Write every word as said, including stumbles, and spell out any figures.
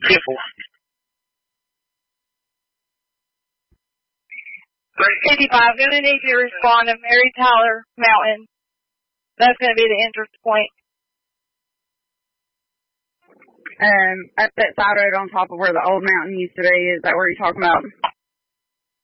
fifty-four. fifty-five, I'm going to need you to respond to Mary Tyler Mountain. That's going to be the entrance point. Um, at that side road on top of where the old mountain used to be, is that where you're talking about?